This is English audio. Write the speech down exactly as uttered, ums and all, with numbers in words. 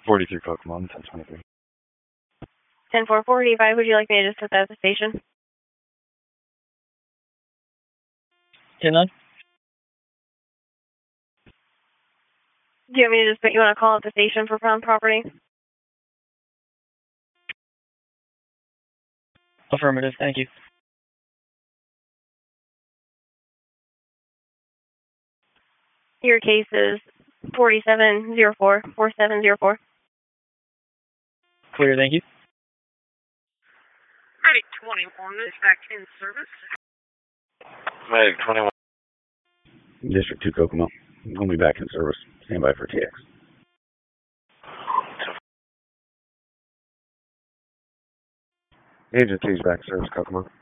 forty-three Kokomo, ten twenty-three. ten four forty-five, would you like me to just put that at the station? ten nine. Do you want me to just put you on a call at the station for found property? Affirmative, thank you. Your case is forty-seven zero four, forty-seven zero four. Clear, thank you. Medic twenty-one is back in service. Medic twenty-one. District two Kokomo. We'll be back in service. Stand by for T X. Agent two's back in service, Kokomo.